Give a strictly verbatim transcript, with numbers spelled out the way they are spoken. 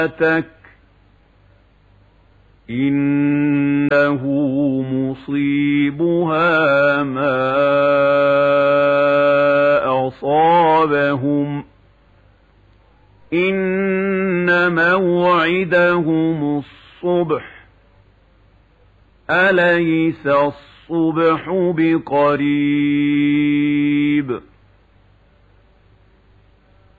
إنه مصيبها ما أصابهم إن موعدهم الصبح أليس الصبح بقريب